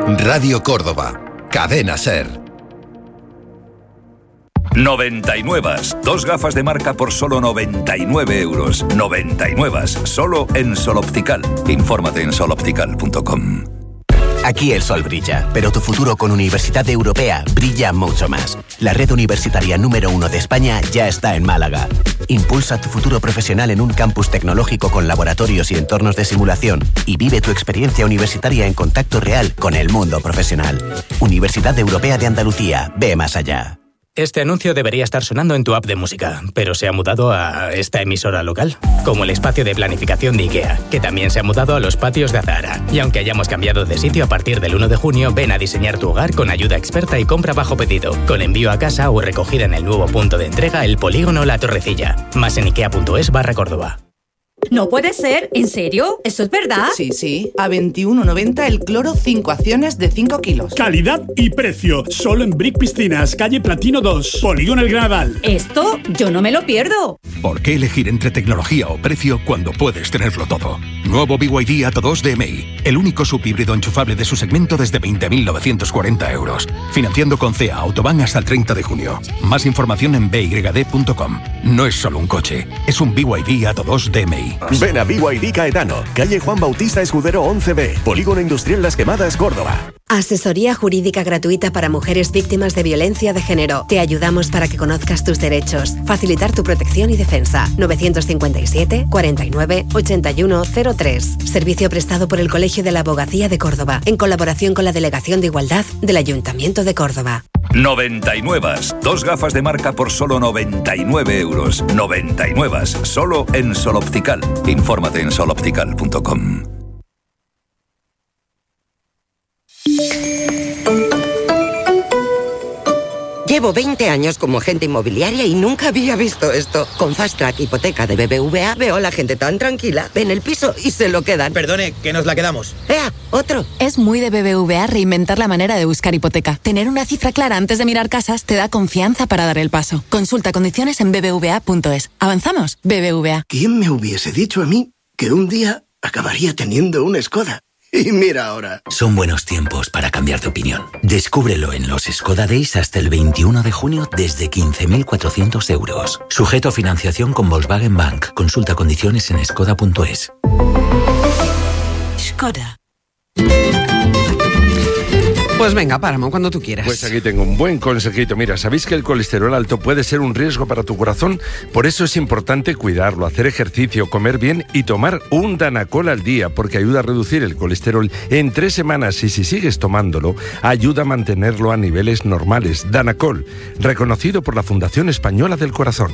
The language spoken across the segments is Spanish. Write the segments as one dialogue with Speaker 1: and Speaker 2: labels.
Speaker 1: Radio Córdoba, Cadena SER.
Speaker 2: 99. 2 gafas de marca por solo 99 euros. 99. Solo en Sol Optical. Infórmate en soloptical.com.
Speaker 3: Aquí el sol brilla, pero tu futuro con Universidad Europea brilla mucho más. La red universitaria número 1 de España ya está en Málaga. Impulsa tu futuro profesional en un campus tecnológico con laboratorios y entornos de simulación y vive tu experiencia universitaria en contacto real con el mundo profesional. Universidad Europea de Andalucía, ve más allá.
Speaker 4: Este anuncio debería estar sonando en tu app de música, pero se ha mudado a esta emisora local. Como el espacio de planificación de IKEA, que también se ha mudado a los patios de Azahara. Y aunque hayamos cambiado de sitio a partir del 1 de junio, ven a diseñar tu hogar con ayuda experta y compra bajo pedido, con envío a casa o recogida en el nuevo punto de entrega El Polígono La Torrecilla. Más en ikea.es/Córdoba.
Speaker 5: No puede ser, ¿en serio? ¿Eso es verdad?
Speaker 6: Sí, a 21,90 el cloro 5 acciones de 5 kilos.
Speaker 7: Calidad y precio, solo en Brick Piscinas, calle Platino 2, Polígono El Granadal.
Speaker 5: Esto yo no me lo pierdo.
Speaker 8: ¿Por qué elegir entre tecnología o precio cuando puedes tenerlo todo? Nuevo BYD Atto 2 DMI, el único subhíbrido enchufable de su segmento desde 20.940 euros. Financiando con CEA Autobahn hasta el 30 de junio. Más información en byd.com. No es solo un coche, es un BYD Atto 2 DMI.
Speaker 9: Ven a BYD Caetano, calle Juan Bautista Escudero 11B, Polígono Industrial Las Quemadas, Córdoba.
Speaker 10: Asesoría jurídica gratuita para mujeres víctimas de violencia de género. Te ayudamos para que conozcas tus derechos, facilitar tu protección y defensa. 957 49 81 03. Servicio prestado por el Colegio de la Abogacía de Córdoba, en colaboración con la Delegación de Igualdad del Ayuntamiento de Córdoba.
Speaker 2: 99. 2 gafas de marca por solo 99 euros. 99. Solo en Sol Optical. Infórmate en soloptical.com.
Speaker 11: Llevo 20 años como agente inmobiliaria y nunca había visto esto. Con Fast Track Hipoteca de BBVA veo a la gente tan tranquila. Ven el piso y se lo quedan.
Speaker 12: Perdone, que nos la quedamos.
Speaker 11: ¡Ea! ¡Otro!
Speaker 13: Es muy de BBVA reinventar la manera de buscar hipoteca. Tener una cifra clara antes de mirar casas te da confianza para dar el paso. Consulta condiciones en bbva.es. ¿Avanzamos? BBVA.
Speaker 14: ¿Quién me hubiese dicho a mí que un día acabaría teniendo una Skoda? Y mira ahora.
Speaker 15: Son buenos tiempos para cambiar de opinión. Descúbrelo en los Skoda Days hasta el 21 de junio desde 15.400 euros. Sujeto a financiación con Volkswagen Bank. Consulta condiciones en skoda.es.
Speaker 16: Skoda.
Speaker 17: Pues venga, Páramo, cuando tú quieras.
Speaker 18: Pues aquí tengo un buen consejito. Mira, ¿sabéis que el colesterol alto puede ser un riesgo para tu corazón? Por eso es importante cuidarlo, hacer ejercicio, comer bien y tomar un Danacol al día, porque ayuda a reducir el colesterol en 3 semanas y si sigues tomándolo, ayuda a mantenerlo a niveles normales. Danacol, reconocido por la Fundación Española del Corazón.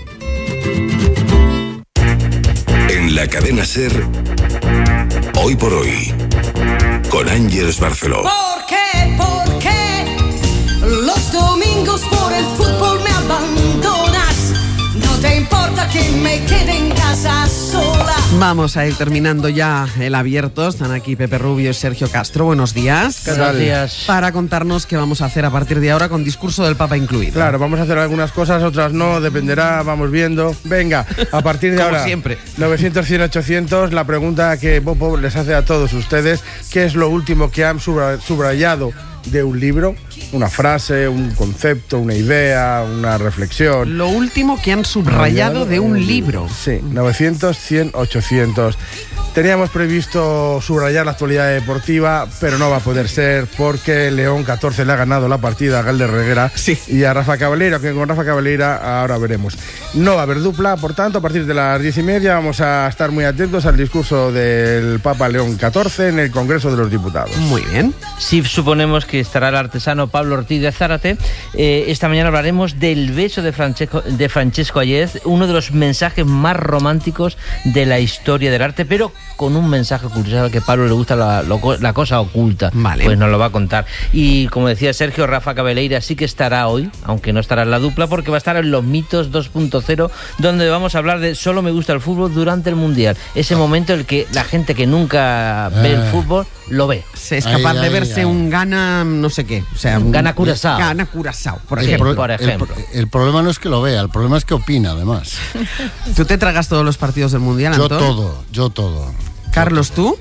Speaker 1: En la cadena SER, Hoy por Hoy, con Ángeles Barceló.
Speaker 19: ¿Por qué los domingos por el fútbol me abandonas? No te importa que me quede en casa sola.
Speaker 17: Vamos a ir terminando ya el abierto. Están aquí Pepe Rubio y Sergio Castro. Buenos días.
Speaker 20: Buenos días.
Speaker 17: Para contarnos qué vamos a hacer a partir de ahora con discurso del Papa incluido.
Speaker 20: Claro, vamos a hacer algunas cosas, otras no, dependerá, vamos viendo. Venga, a partir de
Speaker 17: Como
Speaker 20: ahora,
Speaker 17: siempre.
Speaker 20: 900, 100, 800, la pregunta que Popo les hace a todos ustedes, ¿qué es lo último que han subrayado de un libro? Una frase, un concepto, una idea, una reflexión.
Speaker 17: Lo último que han subrayado de un libro.
Speaker 20: Sí, 900, 100, 800. Teníamos previsto subrayar la actualidad deportiva, pero no va a poder ser porque León 14 le ha ganado la partida a Galder Reguera y a Rafa Caballera, que con Rafa Caballera ahora veremos. No va a haber dupla, por tanto, a partir de las 10:30 vamos a estar muy atentos al discurso del Papa León 14 en el Congreso de los Diputados.
Speaker 17: Muy bien.
Speaker 21: Sí, suponemos que estará el artesano Pablo Ortiz de Zárate. Esta mañana hablaremos del beso de Francesco Ayez, uno de los mensajes más románticos de la historia del arte, pero con un mensaje curioso que a Pablo le gusta la cosa oculta.
Speaker 17: Vale.
Speaker 21: Pues nos lo va a contar. Y como decía Sergio, Rafa Cabeleira sí que estará hoy, aunque no estará en la dupla, porque va a estar en Los Mitos 2.0, donde vamos a hablar de Solo me gusta el fútbol durante el Mundial. Ese momento en el que la gente que nunca ve el fútbol lo ve.
Speaker 17: Es capaz de verse un Ghana no sé qué. O sea, un
Speaker 21: Ghana Curazao.
Speaker 17: Ghana Curazao, por
Speaker 21: Sí,
Speaker 17: ejemplo.
Speaker 21: por ejemplo.
Speaker 22: El problema no es que lo vea, el problema es que opina, además.
Speaker 17: ¿Tú te tragas todos los partidos del Mundial, Antón?
Speaker 22: Yo todo.
Speaker 17: Carlos, ¿tú?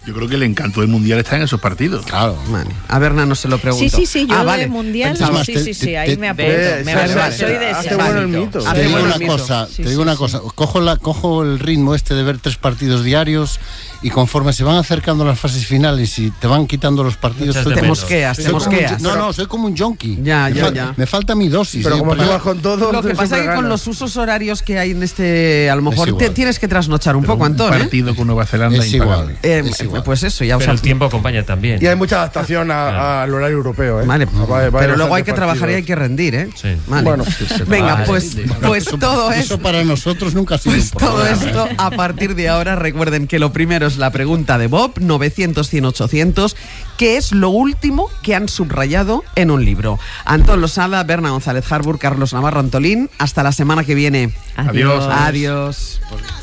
Speaker 12: Yo creo que el encanto del Mundial está en esos partidos.
Speaker 17: Claro. Vale. A Berna no se lo pregunto.
Speaker 16: Sí, yo
Speaker 17: vale.
Speaker 16: del Mundial,
Speaker 22: Más,
Speaker 16: sí, ahí me apunto. Soy de ese.
Speaker 22: Te digo una cosa, cojo el ritmo este de ver 3 partidos diarios y conforme se van acercando las fases finales y te van quitando los partidos...
Speaker 17: Te mosqueas.
Speaker 22: No, soy como un junkie.
Speaker 17: Ya.
Speaker 22: Me falta mi dosis.
Speaker 20: Pero como tú vas con todo...
Speaker 17: Lo que pasa es que con los usos horarios que hay en este... A lo mejor tienes que trasnochar un poco, Antón.
Speaker 12: Un partido con Nueva Zelanda
Speaker 22: es igual.
Speaker 17: Pues eso, ya
Speaker 23: Pero el tiempo acompaña también.
Speaker 20: Y hay mucha adaptación al horario europeo, ¿eh?
Speaker 17: Vale, pero luego hay que trabajar y hay que rendir, ¿eh?
Speaker 23: Sí.
Speaker 17: Vale.
Speaker 20: Bueno,
Speaker 17: venga, pues todo
Speaker 22: eso para nosotros nunca ha sido un
Speaker 17: todo
Speaker 22: problema.
Speaker 17: esto, a partir de ahora, recuerden que lo primero es la pregunta de Bob, 900-100-800, ¿qué es lo último que han subrayado en un libro? Antón Losada, Berna González Harbour, Carlos Navarro Antolín, hasta la semana que viene.
Speaker 12: Adiós.
Speaker 17: Adiós.